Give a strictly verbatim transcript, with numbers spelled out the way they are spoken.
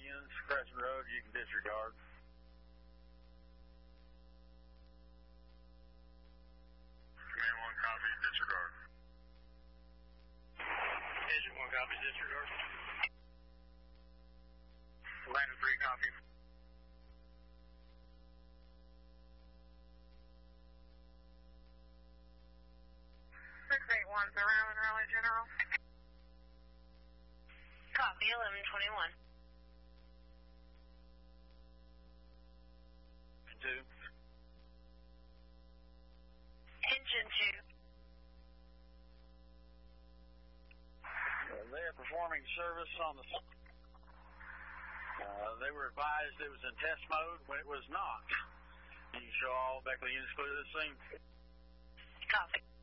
units, Crescent Road, you can disregard. Command one, copy, disregard. Engine one, copy, disregard. Landing three, copy. six eight one zero in Raleigh General. Copy, eleven twenty-one. Two. Engine two. Uh, they are performing service on the... Uh, they were advised it was in test mode when it was not. Can you show all Beckley units clear this scene? Copy.